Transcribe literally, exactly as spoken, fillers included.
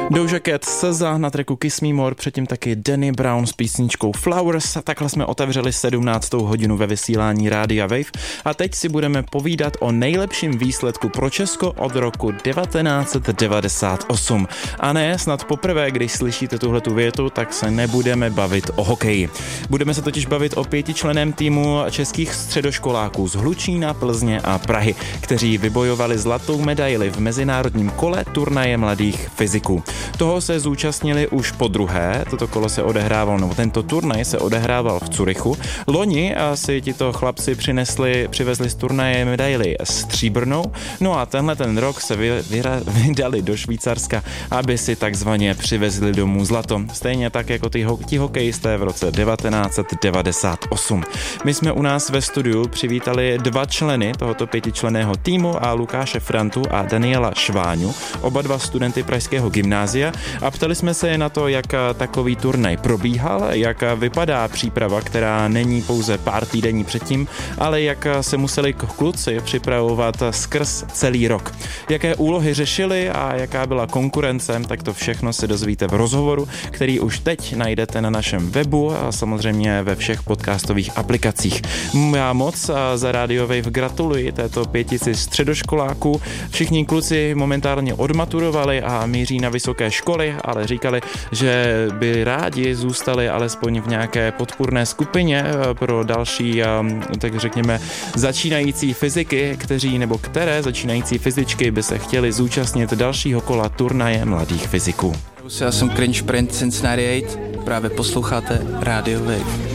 Doja Cat, S Z A na tracku Kiss Me More, předtím taky Danny Brown s písničkou Flowers a takhle jsme otevřeli sedmnáctou hodinu ve vysílání Rádia Wave a teď si budeme povídat o nejlepším výsledku pro Česko od roku devatenáct set devadesát osm. A ne, snad poprvé, když slyšíte tuhletu větu, tak se nebudeme bavit o hokeji. Budeme se totiž bavit o pětičlenném týmu českých středoškoláků z Hlučína, Plzně a Prahy, kteří vybojovali zlatou medaili v mezinárodním kole turnaje mladých fyziků. Toho se zúčastnili už po druhé, toto kolo se odehrávalo, nebo tento turnaj se odehrával v Curychu. Loni si tito chlapci přinesli, přivezli z turnaje medaili stříbrnou, no a tenhle ten rok se vy, vyra, vydali do Švýcarska, aby si takzvaně přivezli domů zlato. Stejně tak jako ty, ti hokejisté v roce devatenáct set devadesát osm. My jsme u nás ve studiu přivítali dva členy tohoto pětičlenného týmu a Lukáše Frantu a Daniela Šváňu, oba dva studenty pražského gymnázia, a ptali jsme se je na to, jak takový turnaj probíhal, jak vypadá příprava, která není pouze pár týdení předtím, ale jak se museli kluci připravovat skrz celý rok. Jaké úlohy řešili a jaká byla konkurence, tak to všechno se dozvíte v rozhovoru, který už teď najdete na našem webu a samozřejmě ve všech podcastových aplikacích. Já moc za Radio Wave gratuluji této pětici středoškoláků. Všichni kluci momentálně odmaturovali a míří na vysoké školy, ale říkali, že by rádi zůstali alespoň v nějaké podpůrné skupině pro další, tak řekněme, začínající fyziky, kteří nebo které začínající fyzičky by se chtěli zúčastnit dalšího kola turnaje mladých fyziků. Já jsem Cringe Print Cincinnati osm, právě posloucháte Radio Wave.